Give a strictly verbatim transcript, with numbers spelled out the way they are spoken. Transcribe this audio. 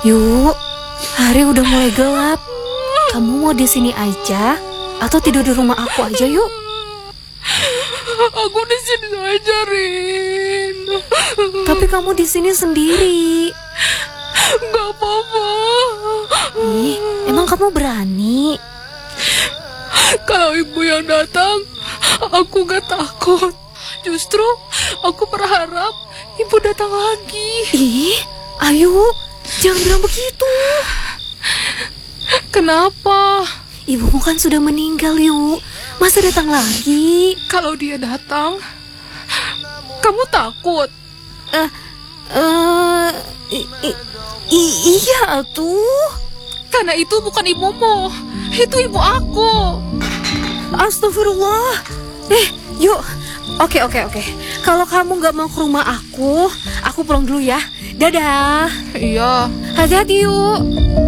Yuk, hari udah mulai gelap. Kamu mau di sini aja atau tidur di rumah aku aja yuk? Aku di sini aja, Rin. Tapi kamu di sini sendiri. Gak apa-apa. Ih, emang kamu berani? Kalau ibu yang datang, aku gak takut. Justru aku berharap ibu datang lagi. Ih, ayo, jangan bilang begitu. Kenapa? Ibumu kan sudah meninggal yuk. Masa datang lagi? Kalau dia datang, kamu takut? Eh, eh, i- i- i- iya tuh. Karena itu bukan ibumu, itu ibu aku. Astagfirullah. Eh, yuk. Oke, oke, oke. Kalau kamu nggak mau ke rumah aku, aku pulang dulu ya. Dadah. Iya. Hati-hati yuk.